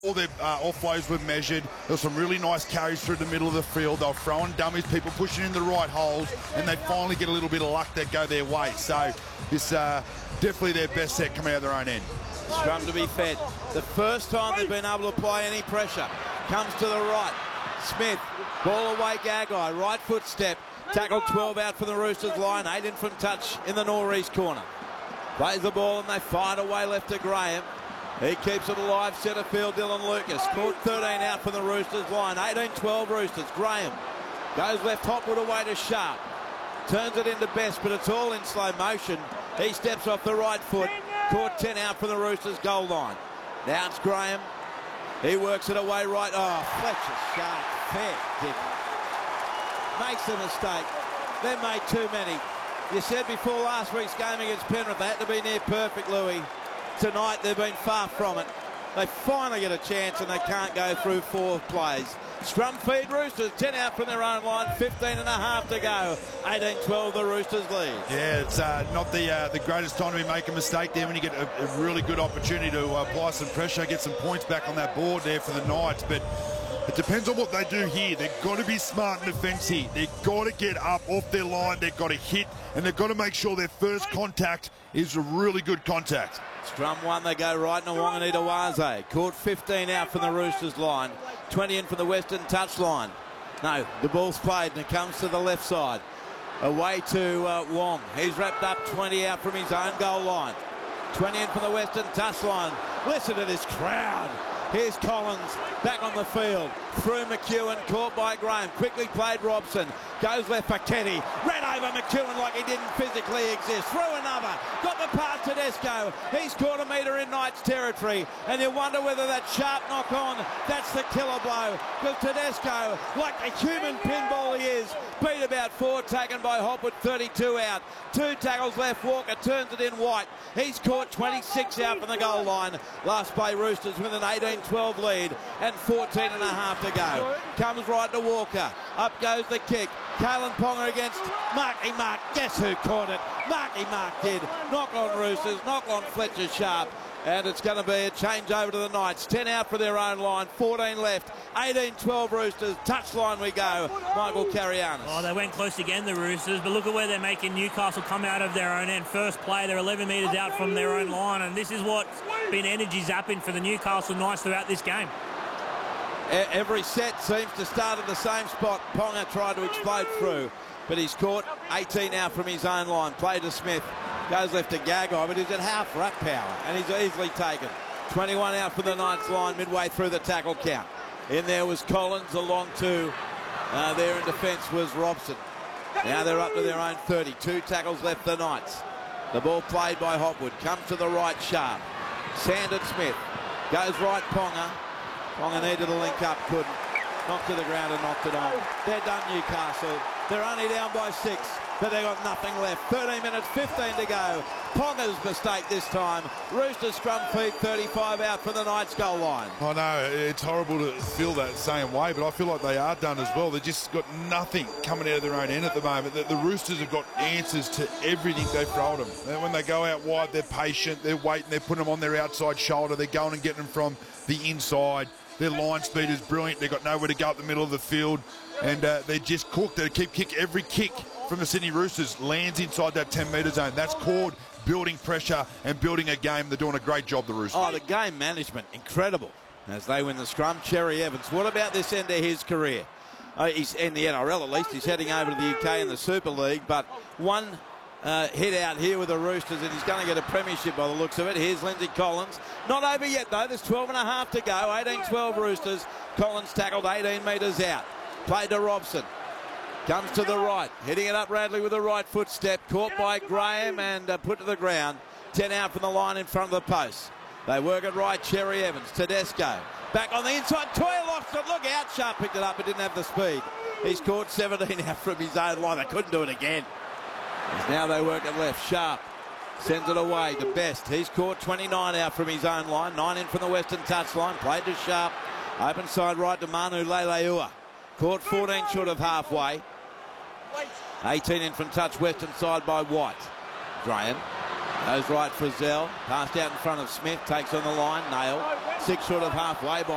All their offloads were measured. There were some really nice carries through the middle of the field. They were throwing dummies, people pushing in the right holes, and they finally get a little bit of luck that go their way. So it's definitely their best set coming out of their own end. Scrum to be fed. The first time they've been able to apply any pressure. Comes to the right. Smith, ball away, Gagai, right foot step. Tackle 12 out from the Roosters line, 8 in from touch in the northeast corner. Plays the ball and they fire it away left to Graham. He keeps it alive, centre field, Dylan Lucas. Caught 13 out from the Roosters line, 18-12 Roosters. Graham goes left, Hopwood away to Sharp. Turns it into Best, but it's all in slow motion. He steps off the right foot. Caught 10 out from the Roosters goal line. Now it's Graham. He works it away right. Oh, Fletcher Sharp, fair kick. Makes a mistake. They made too many. You said before last week's game against Penrith, they had to be near perfect, Louis. Tonight they've been far from it. They finally get a chance and they can't go through 4 plays. Scrum feed Roosters, 10 out from their own line, 15 and a half to go. 18-12 the Roosters lead. Yeah, it's not the greatest time to be making a mistake there when you get a really good opportunity to apply some pressure, get some points back on that board there for the Knights. But it depends on what they do here. They've got to be smart in defence here. They've got to get up off their line. They've got to hit, and they've got to make sure their first contact is a really good contact. Scrum 1, they go right, and Wanganita-Waze. Caught 15 out from the Roosters line, 20 in from the Western touch line. No, the ball's played, and it comes to the left side. Away to Wong. He's wrapped up 20 out from his own goal line. 20 in from the Western touch line. Listen to this crowd. Here's Collins back on the field. Through McEwen, caught by Graham. Quickly played Robson. Goes left for Kenny. Ran over McEwen like he didn't physically exist. Through another. Got the pass to Tedesco. He's caught a metre in Knights territory. And you wonder whether that sharp knock on, that's the killer blow. Because Tedesco, like the human pinball he is, beat about 4, taken by Hopwood, 32 out. 2 tackles left. Walker turns it in White. He's caught 26 out from the goal line. Last play Roosters with an 18-12 lead and 14 and a half to go. Comes right to Walker. Up goes the kick. Kalen Ponga against Marky Mark. Guess who caught it? Marky Mark did. Knock on Roosters, knock on Fletcher Sharp. And it's going to be a change over to the Knights. 10 out for their own line, 14 left. 18-12 Roosters. Touchline we go. Michael Carianis. Oh, they went close again, the Roosters, but look at where they're making Newcastle come out of their own end. First play, they're 11 metres out from their own line, and this is what's been energy zapping for the Newcastle Knights throughout this game. Every set seems to start at the same spot. Ponga tried to explode through, but he's caught 18 out from his own line. Play to Smith. Goes left to Gagai, but he's at half ruck power, and he's easily taken. 21 out for the Knights line, midway through the tackle count. In there was Collins, along to there in defence was Robson. Now they're up to their own 30. 2 tackles left for the Knights. The ball played by Hopwood. Comes to the right, Sharp. Sanded Smith. Goes right, Ponga. Ponga needed to link up, couldn't. Knocked to the ground and knocked it on. They're done, Newcastle. They're only down by 6, but they got nothing left. 13 minutes, 15 to go. Ponga's mistake this time. Roosters scrum feed, 35 out for the Knights goal line. I know, it's horrible to feel that same way, but I feel like they are done as well. They've just got nothing coming out of their own end at the moment. The Roosters have got answers to everything they've thrown them. And when they go out wide, they're patient, they're waiting, they're putting them on their outside shoulder, they're going and getting them from the inside. Their line speed is brilliant. They've got nowhere to go up the middle of the field, and they're just cooked. They keep every kick from the Sydney Roosters lands inside that 10-metre zone. That's called building pressure and building a game. They're doing a great job, the Roosters. Oh, the game management, incredible. As they win the scrum, Cherry Evans. What about this end of his career? He's in the NRL at least. He's heading over to the UK in the Super League, but one hit out here with the Roosters, and he's going to get a premiership by the looks of it. Here's Lindsay Collins. Not over yet, though. There's 12 and a half to go. 18-12 Roosters. Collins tackled 18 metres out. Played to Robson. Comes to the right. Hitting it up Radley with a right foot step. Caught by Graham and put to the ground. 10 out from the line in front of the post. They work it right. Cherry Evans. Tedesco. Back on the inside. Toya lost it. Look out. Sharp picked it up but didn't have the speed. He's caught 17 out from his own line. They couldn't do it again. Now they work it left. Sharp sends it away to Best. He's caught 29 out from his own line. 9 in from the Western touch line. Played to Sharp. Open side right to Manu Leilua. Caught 14 short of halfway. 18 in from touch Western side by White. Graham goes right for Zell. Passed out in front of Smith. Takes on the line. Nail. 6 short of halfway by